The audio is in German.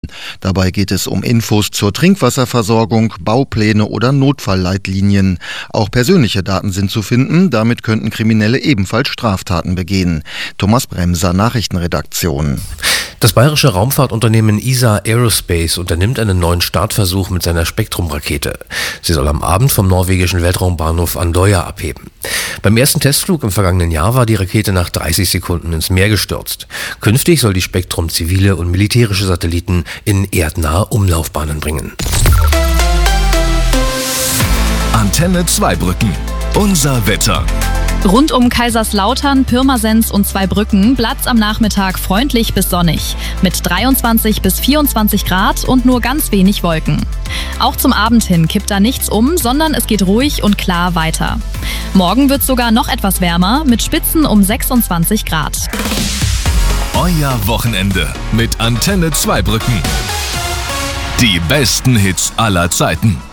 Dabei geht es um Infos zur Trinkwasserversorgung, Baupläne oder Notfallleitlinien. Auch persönliche Daten sind zu finden, damit könnten Kriminelle ebenfalls Straftaten begehen. Thomas Bremser, Nachrichtenredaktion. Das bayerische Raumfahrtunternehmen ESA Aerospace unternimmt einen neuen Startversuch mit seiner Spektrum-Rakete. Sie soll am Abend vom norwegischen Weltraumbahnhof Andøya abheben. Beim ersten Testflug im vergangenen Jahr war die Rakete nach 30 Sekunden ins Meer gestürzt. Künftig soll die Spektrum zivile und militärische Satelliten in erdnahe Umlaufbahnen bringen. Antenne Zweibrücken. Unser Wetter. Rund um Kaiserslautern, Pirmasens und Zweibrücken bleibt's am Nachmittag freundlich bis sonnig. Mit 23 bis 24 Grad und nur ganz wenig Wolken. Auch zum Abend hin kippt da nichts um, sondern es geht ruhig und klar weiter. Morgen wird's sogar noch etwas wärmer, mit Spitzen um 26 Grad. Euer Wochenende mit Antenne Zweibrücken. Die besten Hits aller Zeiten.